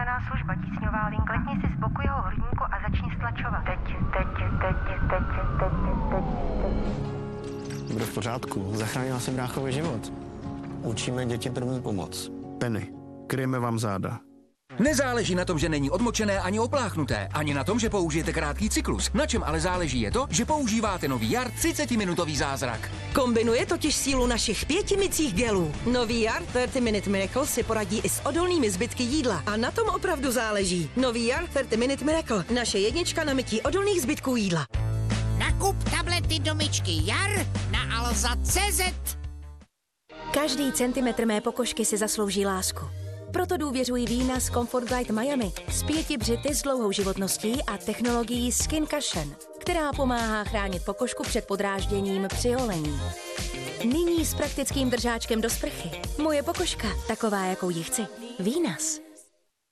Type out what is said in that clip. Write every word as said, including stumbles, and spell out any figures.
záchranná služba, tísňová link. Letni si z boku jeho hrudníku a začni stlačovat. Teď, teď, teď, teď, teď, teď, teď. Bude v pořádku. Zachránila jsem bráchovi život. Učíme děti první pomoc. Penny, kryjeme vám záda. Nezáleží na tom, že není odmočené ani opláchnuté, ani na tom, že použijete krátký cyklus. Na čem ale záleží je to, že používáte nový Jar třicetiminutový zázrak. Kombinuje totiž sílu našich pěti mycích gelů. Nový Jar thirty minute Miracle si poradí i s odolnými zbytky jídla. A na tom opravdu záleží. Nový Jar thirty minute Miracle. Naše jednička na mytí odolných zbytků jídla. Nakup tablety do myčky Jar na alza tečka cé zet. Každý centimetr mé pokožky si zaslouží lásku. Proto důvěřuji vína z Comfort Guide Miami s pěti břity s dlouhou životností a technologií Skin Cushion, která pomáhá chránit pokožku před podrážděním při holení. Nyní s praktickým držáčkem do sprchy. Moje pokožka, taková, jakou ji chci. Vínas.